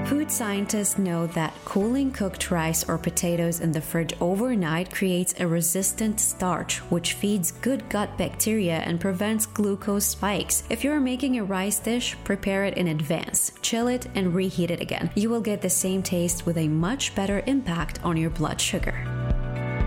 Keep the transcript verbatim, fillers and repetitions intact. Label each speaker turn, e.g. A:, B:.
A: Food scientists know that cooling cooked rice or potatoes in the fridge overnight creates a resistant starch, which feeds good gut bacteria and prevents glucose spikes. If you're making a rice dish, prepare it in advance, chill it, and reheat it again. You will get the same taste with a much better impact on your blood sugar.